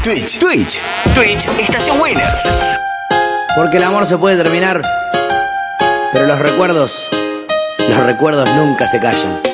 Twitch, Estación Winner. Porque el amor se puede terminar, pero los recuerdos nunca se callan.